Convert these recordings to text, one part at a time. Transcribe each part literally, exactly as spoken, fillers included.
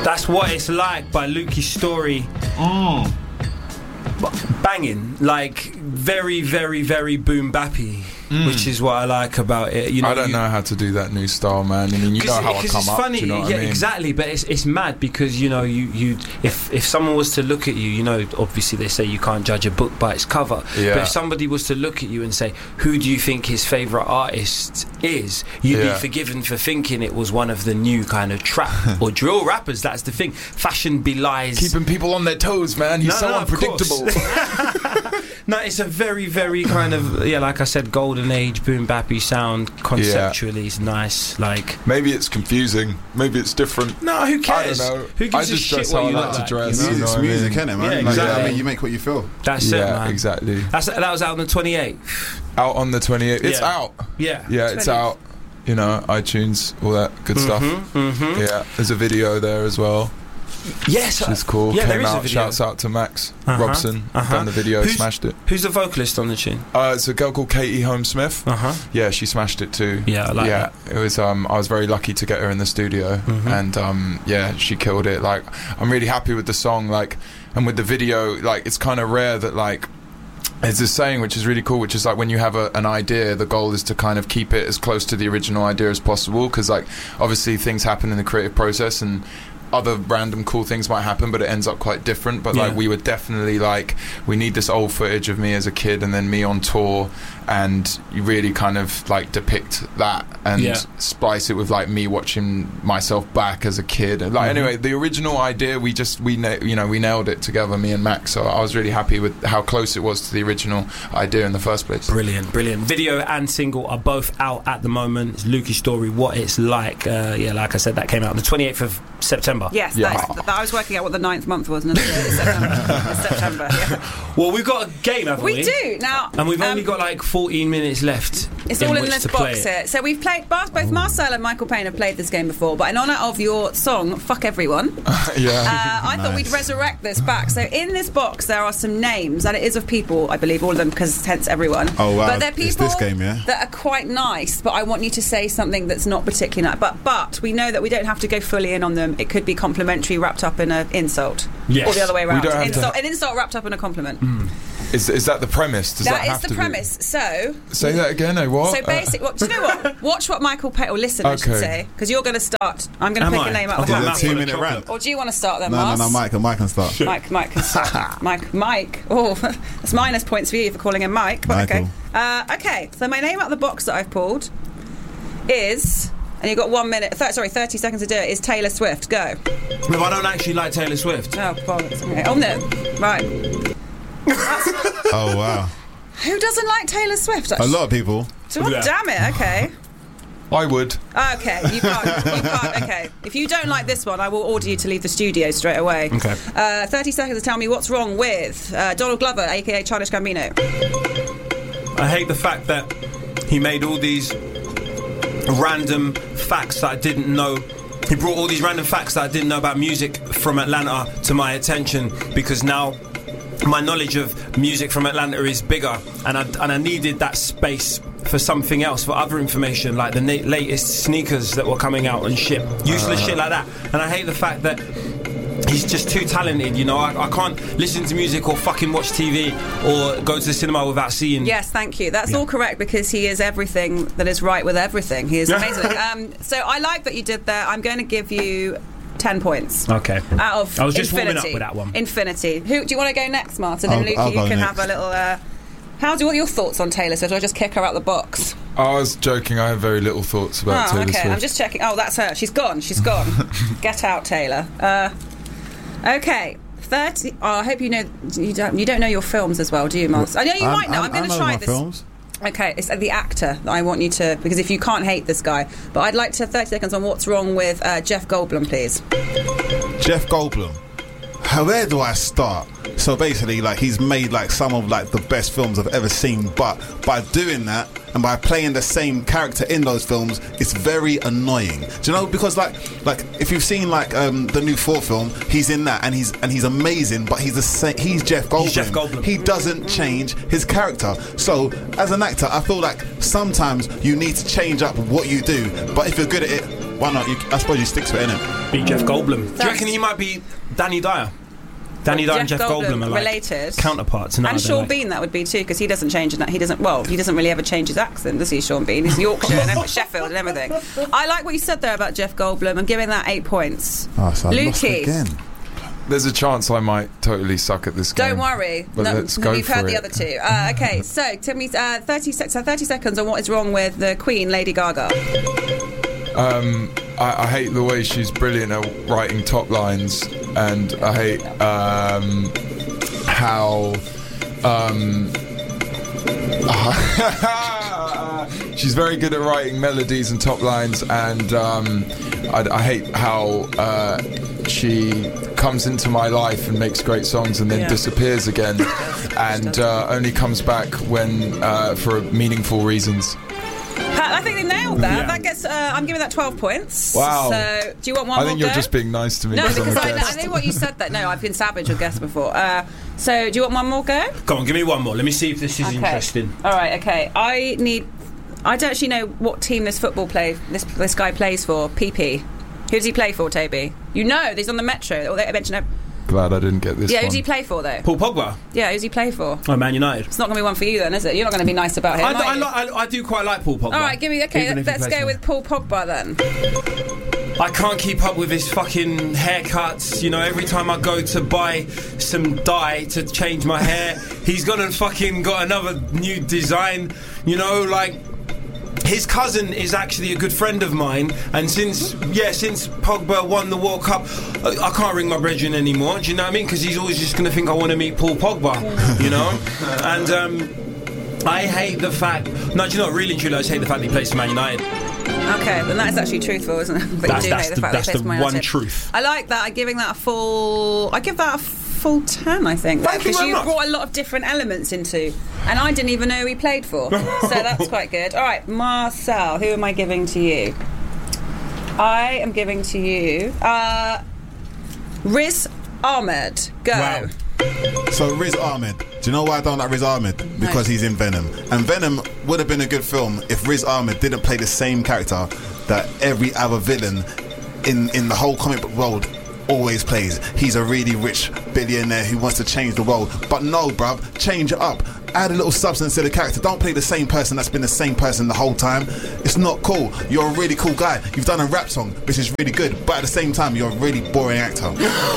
That's What It's Like by Lukey Story. Mm. Banging, like very, very, very boom bappy, mm. which is what I like about it. You know, I don't you, know how to do that new style, man. I mean, you know how I come it's up. Funny. Do you know what yeah, I mean? exactly. But it's it's mad because you know you you if if someone was to look at you, you know, obviously they say you can't judge a book by its cover. Yeah. But if somebody was to look at you and say, "Who do you think his favorite artist is?" You'd yeah. be forgiven for thinking it was one of the new kind of trap or drill rappers. That's the thing. Fashion belies keeping people on their toes, man. He's no, so no, unpredictable. No, it's a very, very kind of yeah, like I said, golden age boom bappy sound. Conceptually, yeah. It's nice. Like maybe it's confusing, maybe it's different. No, who cares? I don't know. Who gives I a just shit dress what how I you like look to like, dress. you know? Music's music, innit, man? Yeah, like, exactly. I mean, you make what you feel. That's yeah, it, man. exactly. That's that was out on the twenty-eighth. Out on the twenty-eighth. It's yeah. out. Yeah, yeah, it's out. You know, iTunes, all that good mm-hmm, stuff. Mm-hmm. Yeah, there's a video there as well. Yes, which is cool. Yeah, Came there is out. a video. Shouts out to Max uh-huh, Robson. uh-huh. Done the video, who's, smashed it. Who's the vocalist on the tune? Uh, it's a girl called Katie Holmes Smith. Uh huh. Yeah, she smashed it too. Yeah, I like yeah, that. It was. Um, I was very lucky to get her in the studio, mm-hmm. and um, yeah, she killed it. Like, I'm really happy with the song. Like, and with the video, like, it's kind of rare that like. There's this saying which is really cool, which is like when you have a, an idea, the goal is to kind of keep it as close to the original idea as possible, because like obviously things happen in the creative process and other random cool things might happen, but it ends up quite different. But yeah. like we were definitely like, we need this old footage of me as a kid and then me on tour, and you really kind of like depict that and yeah. splice it with like me watching myself back as a kid. Like mm-hmm. anyway, the original idea, we just we na- you know we nailed it together, me and Max. So I was really happy with how close it was to the original idea in the first place. Brilliant, brilliant. Video and single are both out at the moment. It's Lukey Story, What It's Like. Uh, yeah, like I said, that came out on the twenty-eighth of September. Yes, yeah. that is, that, I was working out what the ninth month was, and it's September. It's September. Yeah. Well, we've got a game, haven't we? We do now, and we've um, only got like fourteen minutes left. It's in all in which this to box play it. here. So we've played both Marcel and Michael Payne have played this game before, but in honour of your song "Fuck Everyone," yeah, uh, I nice. thought we'd resurrect this back. So in this box there are some names, and it is of people, I believe, all of them, because hence everyone. Oh wow! But they're people it's this game, yeah? that are quite nice. But I want you to say something that's not particularly nice. But but we know that we don't have to go fully in on them. It could be complimentary wrapped up in an insult, yes. or the other way around. We don't have insult, to... An insult wrapped up in a compliment. Mm. Is is that the premise? Does that, that have is the to premise. Be? So say that again. Oh, what? So basic. Uh, well, do you know what? Watch what Michael Payne, or listen, I should Okay. say, because you're going to start. I'm going to pick I? a name out I'll of the do hat. that. Two minute rant. Or do you want to start then, No, no, Mars? no, Mike, Mike can start. Mike, Mike can start. Mike, Mike. Oh, that's minus points for you for calling him Mike. But Michael. okay. Uh, okay. So my name out of the box that I've pulled is, and you've got one minute. Th- sorry, thirty seconds to do it. Is Taylor Swift? Go. If I don't actually like Taylor Swift. Oh, bollocks. Okay. Oh no. Right. Oh wow. Who doesn't like Taylor Swift? A lot of people. So, Yeah. damn it. Okay. I would. Okay, you can't, you can't. Okay, if you don't like this one, I will order you to leave the studio straight away. Okay. Uh, Thirty seconds to tell me what's wrong with uh, Donald Glover, aka Childish Gambino. I hate the fact that he made all these random facts that I didn't know. He brought all these random facts that I didn't know about music from Atlanta to my attention, because now my knowledge of music from Atlanta is bigger, and I, and I needed that space for something else, for other information, like the na- latest sneakers that were coming out and shit, useless uh. shit like that. And I hate the fact that he's just too talented, you know. I, I can't listen to music or fucking watch T V or go to the cinema without seeing. Yes, thank you. That's Yeah. all correct, because he is everything that is right with everything. He is amazing. um, so I like that you did that. I'm going to give you ten points. Okay. Out of I was just infinity. warming up with that one. Infinity. Who do you want to go next, Martin? And then I'll- Luke, I'll you go can next. have a little. Uh, how do what are your thoughts on Taylor Swift? Or just kick her out the box? I was joking. I have very little thoughts about Oh, Taylor okay. Swift. I'm just checking. Oh, that's her. She's gone. She's gone. Get out, Taylor. Uh, okay. Thirty. Oh, I hope you know. You don't. You don't know your films as well, do you, Mars? I know you I'm- might know. I'm, I'm- going I to know try my this. films. Okay, it's the actor that I want you to, because if you can't hate this guy, but I'd like to thirty seconds on what's wrong with uh, Jeff Goldblum, please. Jeff Goldblum. How, where do I start? So basically, like, he's made like some of like the best films I've ever seen, but by doing that and by playing the same character in those films, it's very annoying. Do you know? Because like, like if you've seen like um, the new Thor film, he's in that and he's and he's amazing, but he's the same. He's Jeff Goldblum. He's Jeff Goldblum. He doesn't change his character. So as an actor, I feel like sometimes you need to change up what you do. But if you're good at it, Why not? You, I suppose you stick to it, innit? Be Jeff Goldblum. Do you That's- reckon he might be Danny Dyer? Danny Dyer and Jeff Goldblum are like related. counterparts. No, And they're Sean like- Bean, that would be too, because he doesn't change. He doesn't. Well, he doesn't really ever change his accent, does he? Sean Bean. He's Yorkshire and everything, Sheffield and everything. I like what you said there about Jeff Goldblum. I'm giving that eight points. Oh, so I lost Lukey. again. There's a chance I might totally suck at this game. Don't worry. But No, let's go you've for heard the it. other two. Uh, okay, so tell me uh, thirty, sec- so thirty seconds on what is wrong with the Queen, Lady Gaga. Um, I, I hate the way she's brilliant at writing top lines, and I hate um, how um, she's very good at writing melodies and top lines, and um, I, I hate how uh, she comes into my life and makes great songs and then Yeah. disappears again, and uh, only comes back when uh, for meaningful reasons. Pat, I think they nailed that. Yeah. That gets. Uh, I'm giving that twelve points. Wow. So, do you want one I more think you're go? just being nice to me No, because I'm a because I, guest. I know what you said. That no, I've been savage with guests before. Uh, so, do you want one more go? Go on, give me one more. Let me see if this is Okay. interesting. All right. Okay. I need. I don't actually know what team this football play. This this guy plays for. P P. Who does he play for, Toby? You know, he's on the Metro. Or they mention it. Glad I didn't get this Yeah, one. who does he play for though? Paul Pogba. Yeah, who does he play for? Oh, Man United. It's not going to be one for you then, is it? You're not going to be nice about him. I, are I, you? li- I, I do quite like Paul Pogba. All right, give me. Okay, Even if he let's plays go for- with Paul Pogba then. I can't keep up with his fucking haircuts. You know, every time I go to buy some dye to change my hair, he's gone and fucking got another new design. You know, like. His cousin is actually a good friend of mine, and since yeah, since Pogba won the World Cup, I, I can't ring my brethren anymore. Do you know what I mean? Because he's always just going to think I want to meet Paul Pogba, you know. And um, I hate the fact. No, do you know what? Really, truly, I just hate the fact that he plays for Man United. Okay, then that is actually truthful, isn't it? But That's- you do that's hate the the- fact that's that he plays the for Man one United. truth. I like that. I'm giving that a full. I give that a full ten. I think Thank you because very you much. brought a lot of different elements into, and I didn't even know who he played for. So that's quite good. All right, Marcel, who am I giving to you? I am giving to you uh, Riz Ahmed. Go. Wow. So Riz Ahmed. Do you know why I don't like Riz Ahmed? Because he's in Venom. And Venom would have been a good film if Riz Ahmed didn't play the same character that every other villain in, in the whole comic book world always plays. He's a really rich billionaire who wants to change the world. But no, bruv, change it up. Add a little substance to the character. Don't play the same person that's been the same person the whole time. It's not cool. You're a really cool guy. You've done a rap song, which is really good. But at the same time, you're a really boring actor.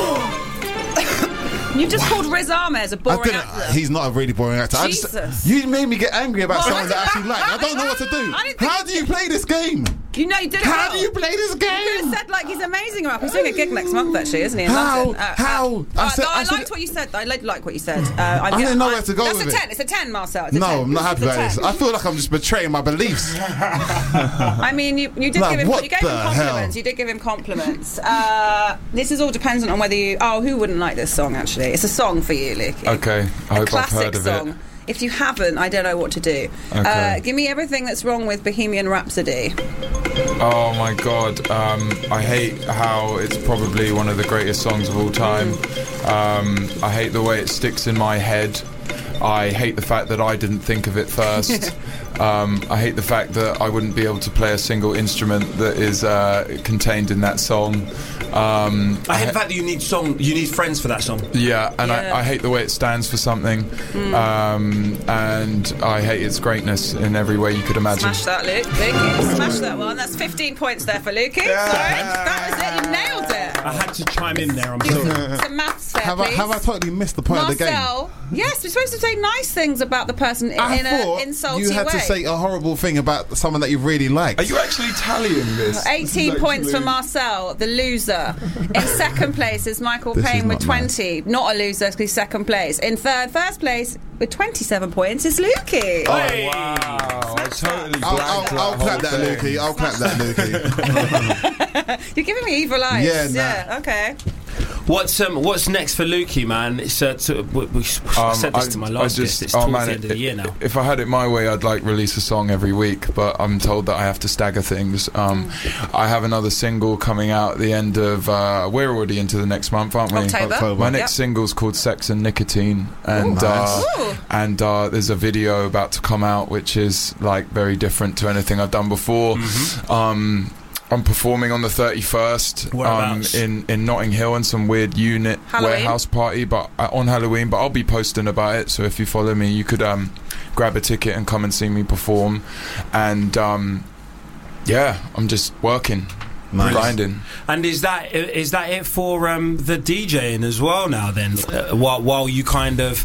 You just called Riz Ahmed a I boring didn't, actor. he's not a really boring actor. I Jesus. just, you made me get angry about Well, someone I that I actually didn't- like. I don't know what to do. I didn't think- How do you play this game? You know, you did it How well. do you play this You could game? have said like he's amazing rap. He's doing a gig next month actually, isn't he? In How? London. Uh, How? Uh, I I, said- no, I, I said- liked what you said. I did like what you said. Uh, I'm I didn't know where to go That's with a it. ten. It's a ten, Marcel. It's a No, ten. I'm not happy It's a about this. ten. I feel like I'm just betraying my beliefs. I mean, you, you did Like, give him. what You gave the him compliments. hell? You did give him compliments. Uh, this is all dependent on whether you. Oh, who wouldn't like this song? Actually, it's a song for you, Luke. Okay, I a hope I've classic heard of song. it. If you haven't, I don't know what to do. Okay. Uh, give me everything that's wrong with Bohemian Rhapsody. Oh my god, um, I hate how it's probably one of the greatest songs of all time. Um, I hate the way it sticks in my head. I hate the fact that I didn't think of it first. um, I hate the fact that I wouldn't be able to play a single instrument that is uh, contained in that song. Um, I hate the fact that you need song, you need friends for that song. Yeah, and Yeah. I, I hate the way it stands for something. Um, and I hate its greatness in every way you could imagine. Smash that, Luke. Luke, smash that one. That's fifteen points there for Lukey. Sorry, that was it. You nailed it. I had to chime in there. I'm Do sorry. some, some maths there, Have I, please. have I totally missed the point of the game? Marcel, yes, we're supposed to say nice things about the person in, I in an thought insulting you had way. to say a horrible thing about someone that you really like. Are you actually tallying this? eighteen This is points for actually- Marcel, the loser. In second place is Michael This is Payne with not nice. twenty. Not a loser because he's second place. In third, first place with twenty-seven points is Lukey. Hey. Wow, I totally I'll, blanked I'll, I'll that clap that, whole thing. Lukey. I'll clap that, Lukey. You're giving me evil eyes. Yeah, nah. yeah okay. What's um what's next for Lukey, man? It's uh, to, we, we, I Um, said this I- to my I last just- guest. It's oh, towards man, the end of the it- year now. If I had it my way, I'd like release a song every week, but I'm told that I have to stagger things. Um, I have another single coming out at the end of. Uh, we're already into the next month, aren't we? October. October. My next Yep. single's called Sex and Nicotine, and Ooh, nice. uh, Ooh. and uh, there's a video about to come out which is like very different to anything I've done before. Mm-hmm. Um, I'm performing on the thirty-first um, Whereabouts? in, in Notting Hill in some weird unit Halloween? warehouse party, but uh, on Halloween. But I'll be posting about it, so if you follow me, you could um, grab a ticket and come and see me perform. And um, yeah, I'm just working, Nice. grinding. And is that is that it for um, the DJing as well now? Then uh, while while you kind of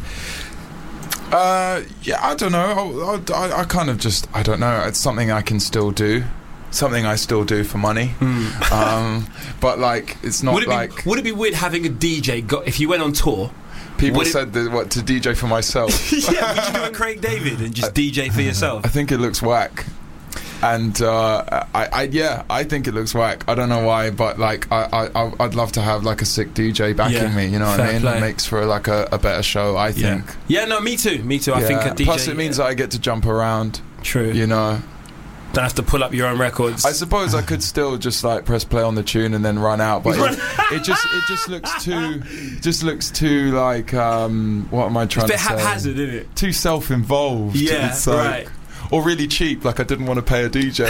Uh, yeah, I don't know. I, I, I kind of just, I don't know. It's something I can still do. Something I still do for money. mm. um, but like, it's not would it like be would it be weird having a D J go, if you went on tour? people would it- said that what to D J for myself. Yeah, would you do a Craig David and just D J for yourself? I think it looks whack. And uh, I, I, yeah, I think it looks whack. I don't know why, but like, I, I, I'd love to have like a sick D J backing Yeah, me. You know what fair I mean? play. It makes for like a, a better show. I think. Yeah, no, me too, me too. I Yeah. think a D J. Plus, it means that I get to jump around. True. You know. Don't have to pull up your own records. I suppose I could still just like press play on the tune and then run out, but it, it just it just looks too just looks too like um, what am I trying it's a bit to say? haphazard, isn't it? Too self-involved. Yeah, It's like- right. Or really cheap, like I didn't want to pay a D J.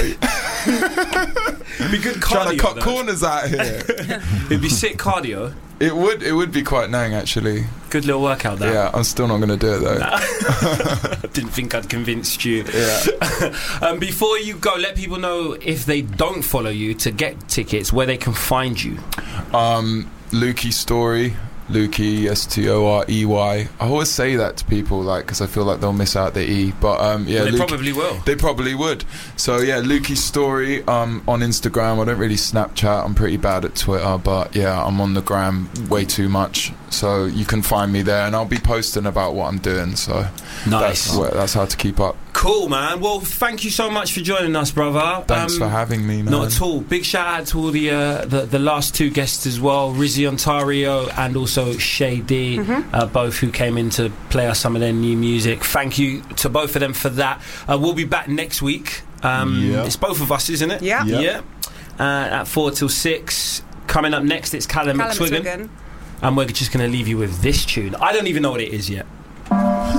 It'd be good cardio. Trying to cut though. corners out here. It'd be sick cardio. It would it would be quite nang actually. Good little workout. That. Yeah, I'm still not going to do it though. Didn't think I'd convinced you. Yeah. um, before you go, let people know if they don't follow you to get tickets where they can find you. Um, Lukey Story. Lukey, S T O R E Y. I always say that to people, like, because I feel like they'll miss out the E. But um, yeah, They Lukey- probably will. They probably would. So yeah, Lukey Story um, on Instagram. I don't really Snapchat. I'm pretty bad at Twitter, but yeah, I'm on the gram way too much. So you can find me there, and I'll be posting about what I'm doing. So Nice. that's, where, that's how to keep up. Cool, man. Well, thank you so much for joining us, brother. Thanks Um, for having me, man. Not at all. Big shout out to all the uh, the, the last two guests as well, Rizzy Ontario and also Shay D, Mm-hmm. uh, both who came in to play us some of their new music. Thank you to both of them for that. Uh, we'll be back next week. Um, Yeah. It's both of us, isn't it? Yeah. Yeah. Yeah. Uh, at four till six. Coming up next, it's Callum, Callum McSwiggan. McSwiggan. And we're just going to leave you with this tune. I don't even know what it is yet.